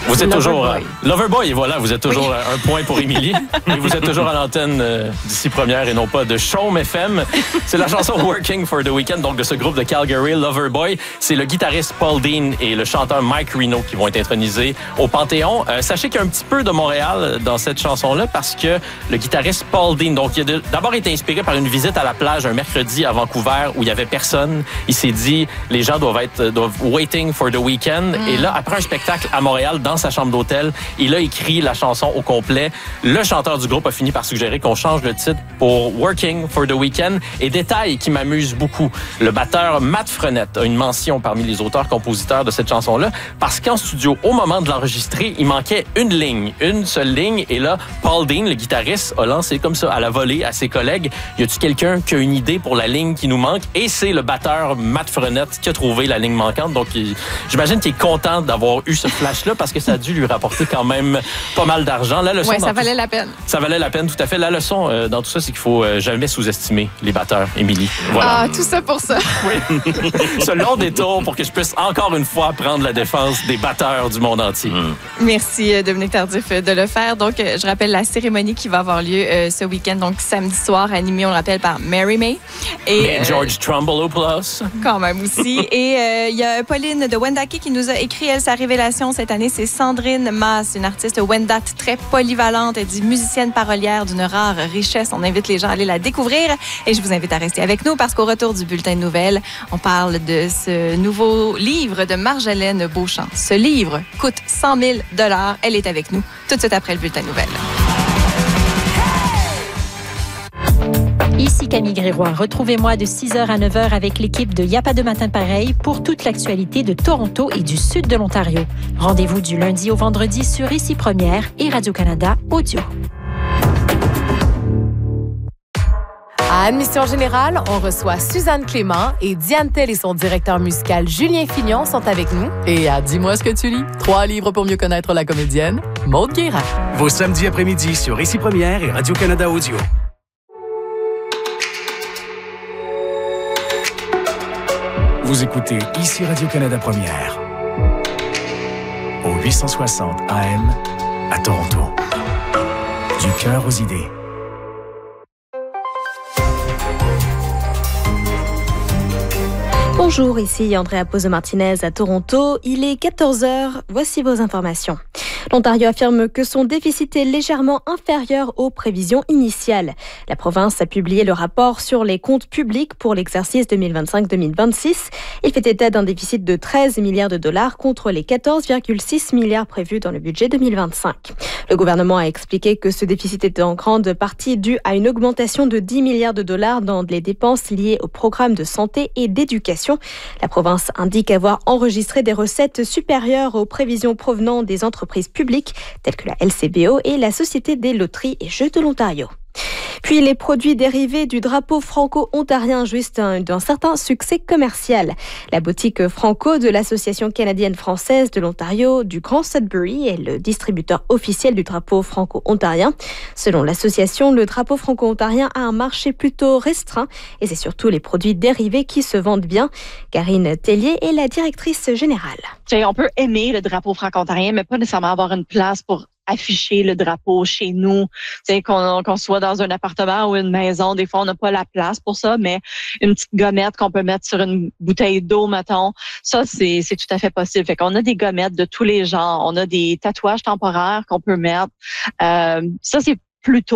Vous êtes toujours Loverboy. Loverboy, et voilà, vous êtes toujours un point pour Émilie. Et vous êtes toujours à l'antenne d'ici première et non pas de Chaume FM. C'est la chanson Working for the Weekend, donc de ce groupe de Calgary, Loverboy. C'est le guitariste Paul Dean et le chanteur Mike Reno qui vont être intronisés au Panthéon. Sachez qu'il y a un petit peu de Montréal dans cette chanson-là parce que le guitariste Paul Dean, donc il a d'abord été inspiré par une visite à la plage un mercredi à Vancouver où il y avait personne. Il s'est dit, les gens doivent waiting for the weekend. Et là, après un spectacle à Montréal, dans sa chambre d'hôtel, il a écrit la chanson au complet. Le chanteur du groupe a fini par suggérer qu'on change le titre pour Working for the Weekend. Et détail qui m'amuse beaucoup, le batteur Matt Frenette a une mention parmi les auteurs-compositeurs de cette chanson-là parce qu'en studio, au moment de l'enregistrer, il manquait une seule ligne. Et là, Paul Dean, le guitariste, a lancé comme ça à la volée à ses collègues. Y a-tu quelqu'un qui a une idée pour la ligne qui nous manque? Et c'est le batteur Matt Frenette qui a trouvé la ligne manquante. Donc, j'imagine qu'il est content d'avoir eu ce flash-là parce que ça a dû lui rapporter quand même pas mal d'argent. La leçon, ça valait la peine. Ça valait la peine, tout à fait. La leçon dans tout ça, c'est qu'il faut jamais sous-estimer les batteurs, Émilie. Voilà. Ah, tout ça pour ça. Oui. Ce long détour pour que je puisse encore une fois prendre la défense des batteurs du monde entier. Merci, Dominique Tardif, de le faire. Donc, je rappelle la cérémonie qui va avoir lieu ce week-end, donc samedi soir, animée, on le rappelle, par Mary May. Et George Trumbullopoulos. Quand même aussi. Et il y a Pauline de Wendake qui nous a écrit, elle, sa révélation cette année, c'est Sandrine Maas, une artiste Wendat très polyvalente. Elle dit musicienne parolière d'une rare richesse. On invite les gens à aller la découvrir. Et je vous invite à rester avec nous parce qu'au retour du bulletin de nouvelles, on parle de ce nouveau livre de Marjolaine Beauchamp. Ce livre coûte 100 000 $. Elle est avec nous tout de suite après le bulletin de nouvelles. Ici Camille Grégoire. Retrouvez-moi de 6h à 9h avec l'équipe de Y'a pas de matin pareil pour toute l'actualité de Toronto et du sud de l'Ontario. Rendez-vous du lundi au vendredi sur Ici Première et Radio-Canada Audio. À Admission Générale, on reçoit Suzanne Clément et Diane Tell et son directeur musical Julien Fillon sont avec nous. Et à Dis-moi ce que tu lis, 3 livres pour mieux connaître la comédienne, Maude Guérin. Vos samedis après-midi sur Ici Première et Radio-Canada Audio. Vous écoutez Ici Radio-Canada Première. Au 860 AM à Toronto. Du cœur aux idées. Bonjour, ici Andrea Pozo-Martinez à Toronto. Il est 14h. Voici vos informations. L'Ontario affirme que son déficit est légèrement inférieur aux prévisions initiales. La province a publié le rapport sur les comptes publics pour l'exercice 2025-2026. Il fait état d'un déficit de 13 milliards de dollars contre les 14,6 milliards prévus dans le budget 2025. Le gouvernement a expliqué que ce déficit était en grande partie dû à une augmentation de 10 milliards de dollars dans les dépenses liées au programme de santé et d'éducation. La province indique avoir enregistré des recettes supérieures aux prévisions provenant des entreprises publiques telles que la LCBO et la Société des loteries et jeux de l'Ontario. Puis les produits dérivés du drapeau franco-ontarien jouissent d'un certain succès commercial. La boutique Franco de l'Association canadienne-française de l'Ontario du Grand Sudbury est le distributeur officiel du drapeau franco-ontarien. Selon l'association, le drapeau franco-ontarien a un marché plutôt restreint et c'est surtout les produits dérivés qui se vendent bien. Karine Tellier est la directrice générale. On peut aimer le drapeau franco-ontarien, mais pas nécessairement avoir une place pour afficher le drapeau chez nous. Qu'on soit dans un appartement ou une maison, des fois, on n'a pas la place pour ça, mais une petite gommette qu'on peut mettre sur une bouteille d'eau, mettons, ça, c'est tout à fait possible. Fait qu'on a des gommettes de tous les genres. On a des tatouages temporaires qu'on peut mettre. Ça, c'est plutôt